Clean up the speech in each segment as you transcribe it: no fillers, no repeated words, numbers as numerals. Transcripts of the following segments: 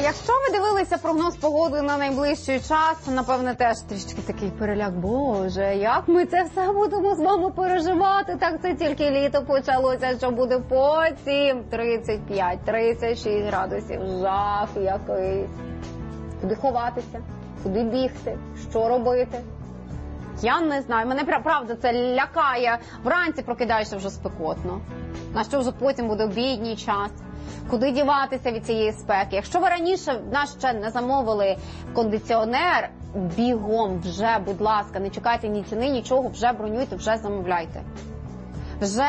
Якщо ви дивилися прогноз погоди на найближчий час, напевне, теж трішки такий переляк. Боже, як ми це все будемо з вами переживати? Так це тільки літо почалося, що буде потім 35-36 градусів. Жах якийсь. Куди ховатися? Куди бігти? Що робити? Я не знаю. Мене, правда, це лякає. Вранці прокидаєшся вже спекотно. На що вже потім буде обідній час? Куди діватися від цієї спеки? Якщо ви раніше в нас ще не замовили кондиціонер, бігом вже, будь ласка, не чекайте ні ціни, нічого, вже бронюйте, вже замовляйте. Вже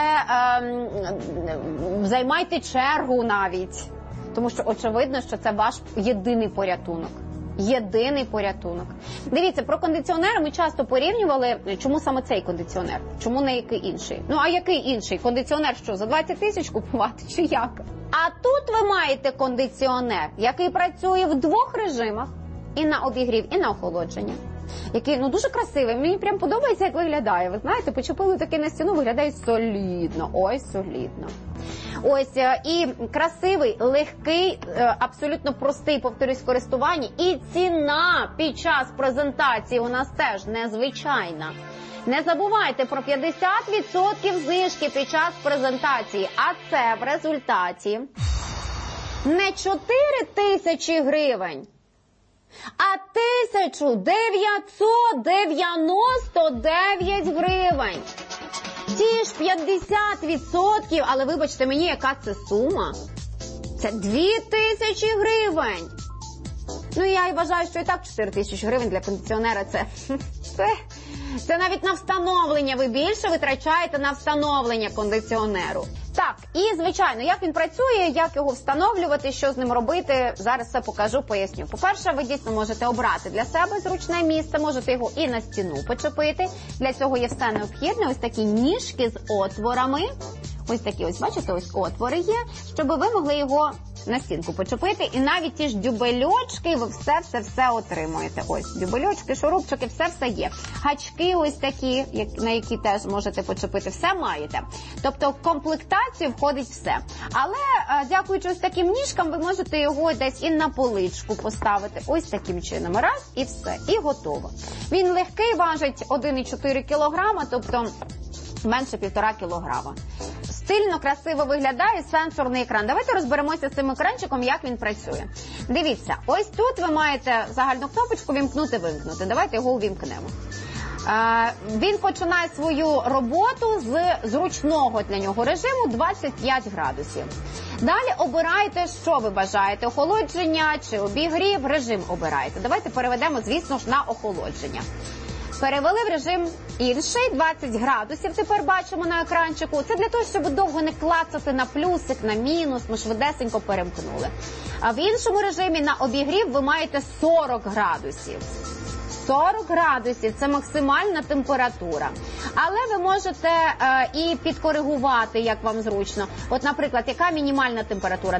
займайте чергу навіть. Тому що очевидно, що це ваш єдиний порятунок. Єдиний порятунок. Дивіться, про кондиціонери ми часто порівнювали, чому саме цей кондиціонер, чому не який інший. Ну, а який інший? Кондиціонер що, за 20 тисяч купувати чи як? А тут ви маєте кондиціонер, який працює в двох режимах, і на обігрів, і на охолодження. Який, дуже красивий, мені прям подобається, як виглядає. Ви знаєте, почепили таки на стіну, виглядає солідно, ой, солідно. Ось, і красивий, легкий, абсолютно простий, повторюсь, в користуванні. І ціна під час презентації у нас теж незвичайна. Не забувайте про 50% знижки під час презентації. А це в результаті не 4 тисячі гривень, а 1999 гривень. Ті ж 50%, але вибачте мені, яка це сума? Це 2000 гривень. Ну, я і вважаю, що і так 4000 гривень для кондиціонера це навіть на встановлення. Ви більше витрачаєте на встановлення кондиціонеру. Так, і, звичайно, як він працює, як його встановлювати, що з ним робити, зараз все покажу, поясню. По-перше, ви дійсно можете обрати для себе зручне місце, можете його і на стіну почепити. Для цього є все необхідне, ось такі ніжки з отворами. Ось такі, ось, бачите, ось отвори є, щоб ви могли його на стінку почепити. І навіть ті ж дюбельочки, ви все отримуєте. Ось, дюбельочки, шурупчики, все є. Гачки ось такі, на які теж можете почепити, все маєте. Тобто в комплектацію входить все. Але, дякуючи ось таким ніжкам, ви можете його десь і на поличку поставити. Ось таким чином. Раз, і все. І готово. Він легкий, важить 1,4 кг, тобто менше 1,5 кг. Стильно, красиво виглядає сенсорний екран. Давайте розберемося з цим екранчиком, як він працює. Дивіться, ось тут ви маєте загальну кнопочку «Вімкнути-вимкнути». Давайте його увімкнемо. Він починає свою роботу з зручного для нього режиму 25 градусів. Далі обираєте, що ви бажаєте, охолодження чи обігрів, режим обираєте. Давайте переведемо, звісно ж, на охолодження. Перевели в режим інший, 20 градусів тепер бачимо на екранчику. Це для того, щоб довго не клацати на плюсик, на мінус, ми швидесенько перемкнули. А в іншому режимі на обігрів ви маєте 40 градусів. 40 градусів – це максимальна температура. Але ви можете і підкоригувати, як вам зручно. От, наприклад, яка мінімальна температура?